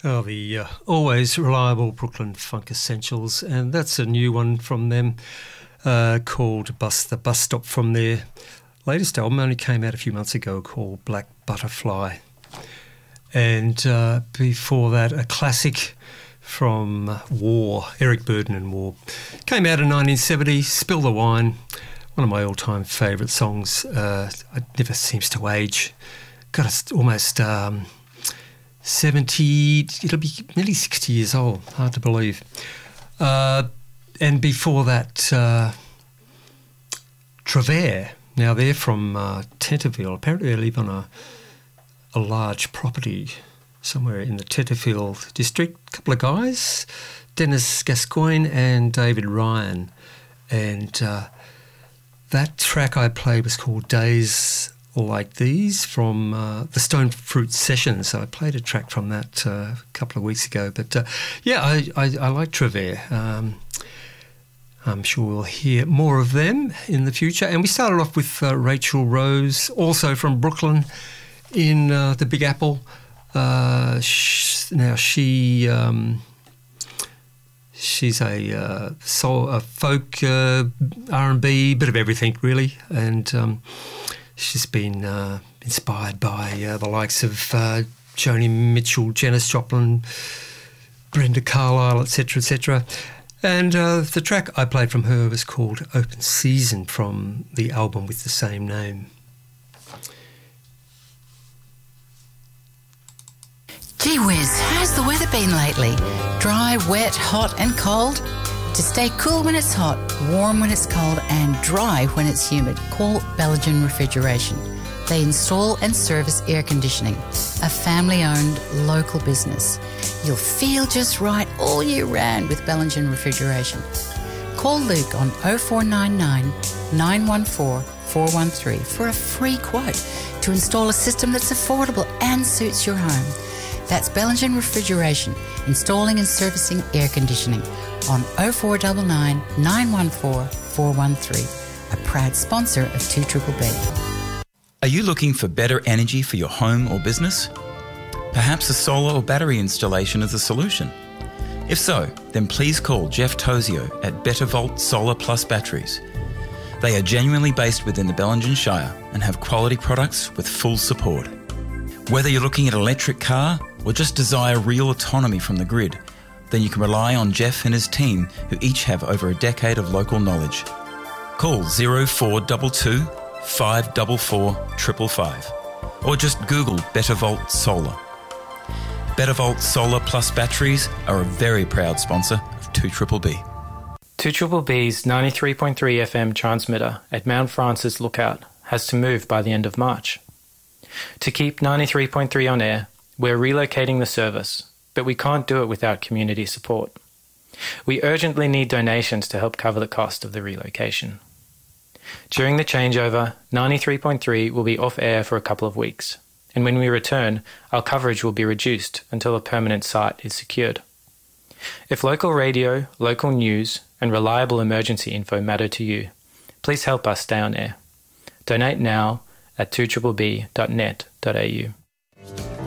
Oh, the always reliable Brooklyn Funk Essentials, and that's a new one from them called The Bus Stop from their latest album, only came out a few months ago, called Black Butterfly. And before that, a classic from War, Eric Burdon and War. Came out in 1970, Spill the Wine, one of my all-time favourite songs. It never seems to age. Got almost 70, it'll be nearly 60 years old, hard to believe. And before that, Travers. Now, they're from Tenterville. Apparently they live on a large property somewhere in the Tenterville district. A couple of guys, Dennis Gascoigne and David Ryan. And that track I played was called Days Like These from the Stone Fruit Sessions. So I played a track from that a couple of weeks ago. But I like Travers. I'm sure we'll hear more of them in the future. And we started off with Rachel Rose, also from Brooklyn in the Big Apple. She's a folk R&B, bit of everything really, and she's been inspired by the likes of Joni Mitchell, Janis Joplin, Brenda Carlile, etc., etc. And the track I played from her was called Open Season from the album with the same name. Gee whiz, how's the weather been lately? Dry, wet, hot and cold? To stay cool when it's hot, warm when it's cold and dry when it's humid, call Bellingen Refrigeration. They install and service air conditioning, a family-owned local business. You'll feel just right all year round with Bellingen Refrigeration. Call Luke on 0499 914 413 for a free quote to install a system that's affordable and suits your home. That's Bellingen Refrigeration, installing and servicing air conditioning on 0499 914 413, a proud sponsor of 2BBB. Are you looking for better energy for your home or business? Perhaps a solar or battery installation is a solution. If so, then please call Jeff Tozio at Better Volt Solar Plus Batteries. They are genuinely based within the Bellingen Shire and have quality products with full support. Whether you're looking at an electric car or just desire real autonomy from the grid, then you can rely on Jeff and his team, who each have over a decade of local knowledge. Call 0422 544 555 or just Google Better Volt Solar. Better Volt Solar Plus Batteries are a very proud sponsor of 2BBB. 2BBB's 93.3 FM transmitter at Mount Francis Lookout has to move by the end of March. To keep 93.3 on air, we're relocating the service, but we can't do it without community support. We urgently need donations to help cover the cost of the relocation. During the changeover, 93.3 will be off air for a couple of weeks, and when we return, our coverage will be reduced until a permanent site is secured. If local radio, local news, and reliable emergency info matter to you, please help us stay on air. Donate now at 2BBB.net.au.